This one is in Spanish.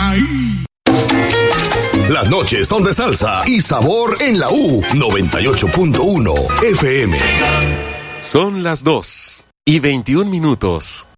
ahí. Las noches son de salsa y sabor en la U 98.1 FM. Son las 2:21.